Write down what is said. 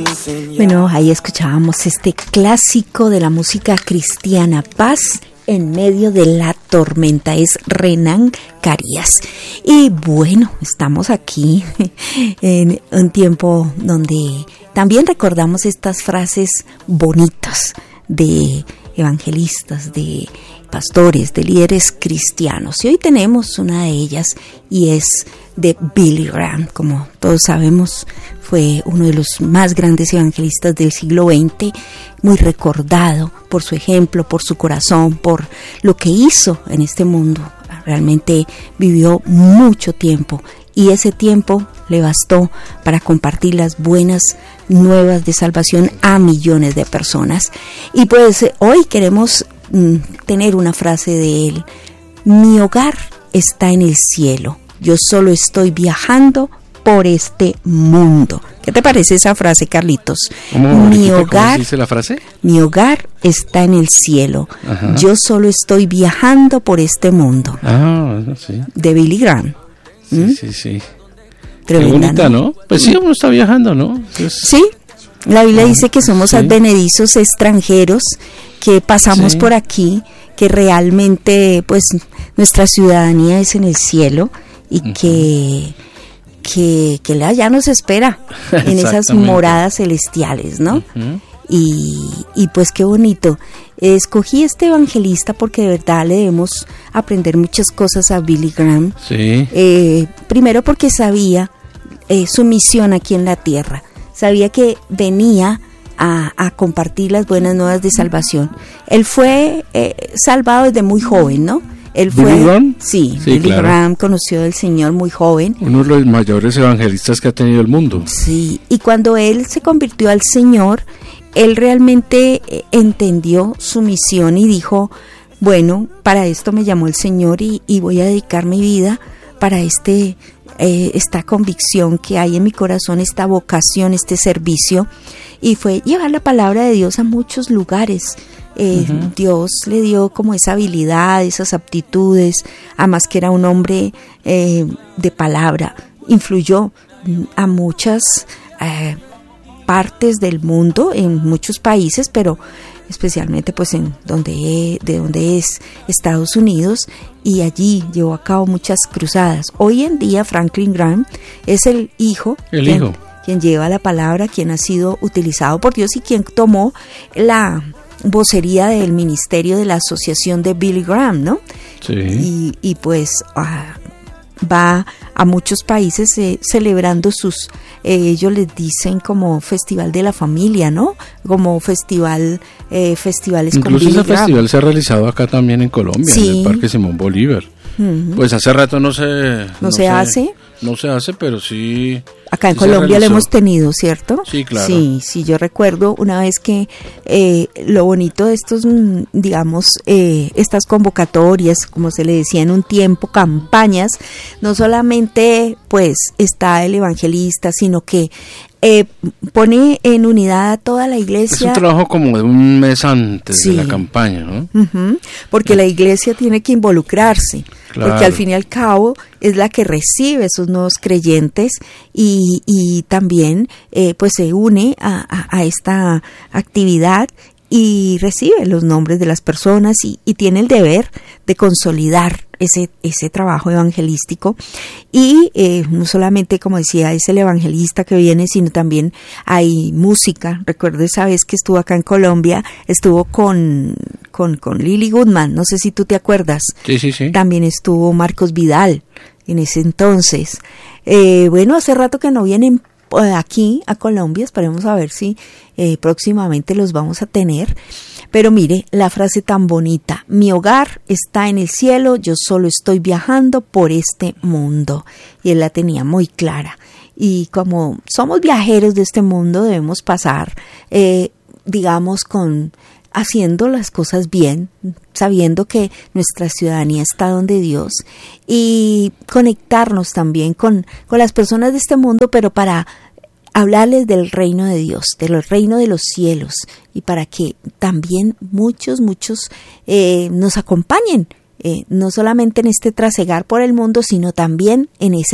Bueno, ahí escuchábamos este clásico de la música cristiana, Paz en medio de la tormenta, es Renan Carías. Y bueno, estamos aquí en un tiempo donde también recordamos estas frases bonitas de evangelistas, de pastores, de líderes cristianos. Y hoy tenemos una de ellas y es de Billy Graham. Como todos sabemos, fue uno de los más grandes evangelistas del siglo XX, muy recordado por su ejemplo, por su corazón, por lo que hizo en este mundo. Realmente vivió mucho tiempo y ese tiempo le bastó para compartir las buenas nuevas de salvación a millones de personas. Y pues hoy queremos tener una frase de él: mi hogar está en el cielo, yo solo estoy viajando por este mundo. ¿Qué te parece esa frase, Carlitos? ¿Cómo dice la frase? Mi hogar está en el cielo. Ajá. Yo solo estoy viajando por este mundo. Ah, sí. De Billy Graham. Sí. Tremenda, qué bonita, ¿no? Pues sí, uno está viajando, ¿no? Sí, la Biblia dice que somos advenedizos extranjeros, que pasamos por aquí, que realmente pues nuestra ciudadanía es en el cielo y que ya nos espera en esas moradas celestiales, ¿no? Y pues qué bonito. Escogí este evangelista porque de verdad le debemos aprender muchas cosas a Billy Graham. Sí. Primero porque sabía su misión aquí en la tierra. Sabía que venía a compartir las buenas nuevas de salvación. Él fue salvado desde muy joven, ¿no? Él fue, ¿Billy Graham? Sí, Billy claro. Graham conoció al Señor muy joven. Uno de los mayores evangelistas que ha tenido el mundo. Sí, y cuando él se convirtió al Señor, él realmente entendió su misión y dijo, bueno, para esto me llamó el Señor y voy a dedicar mi vida para esta convicción que hay en mi corazón, esta vocación, este servicio, y fue llevar la palabra de Dios a muchos lugares. Dios le dio como esa habilidad, esas aptitudes, además que era un hombre de palabra, influyó a muchas partes del mundo, en muchos países, pero especialmente pues de donde es Estados Unidos, y allí llevó a cabo muchas cruzadas. Hoy en día Franklin Graham es el hijo. Quien lleva la palabra, quien ha sido utilizado por Dios y quien tomó la vocería del ministerio de la asociación de Billy Graham, ¿no? Sí. Y pues va a muchos países celebrando ellos les dicen como festival de la familia, ¿no? Como festivales incluso con Billy ese Graham. Festival se ha realizado acá también en Colombia, en el Parque Simón Bolívar. Pues hace rato no se hace, pero sí. Acá en Colombia lo hemos tenido, ¿cierto? Sí, claro. Sí, yo recuerdo una vez que lo bonito de estos, digamos, estas convocatorias, como se le decía en un tiempo, campañas, no solamente pues está el evangelista, sino que pone en unidad a toda la iglesia. Es un trabajo como de un mes antes de la campaña, ¿no? Porque la iglesia tiene que involucrarse, claro. Porque al fin y al cabo es la que recibe esos nuevos creyentes y también pues se une a esta actividad y recibe los nombres de las personas y tiene el deber de consolidar ese trabajo evangelístico. Y no solamente, como decía, es el evangelista que viene, sino también hay música. Recuerdo esa vez que estuvo acá en Colombia, estuvo con Lily Goodman, no sé si tú te acuerdas. Sí. También estuvo Marcos Vidal en ese entonces. Bueno, hace rato que no vienen aquí a Colombia, esperemos a ver si próximamente los vamos a tener. Pero mire la frase tan bonita: mi hogar está en el cielo, yo solo estoy viajando por este mundo. Y él la tenía muy clara. Y como somos viajeros de este mundo, debemos pasar, digamos, haciendo las cosas bien, sabiendo que nuestra ciudadanía está donde Dios, y conectarnos también con las personas de este mundo, pero para hablarles del reino de Dios, del reino de los cielos, y para que también muchos nos acompañen, no solamente en este trasegar por el mundo, sino también en ese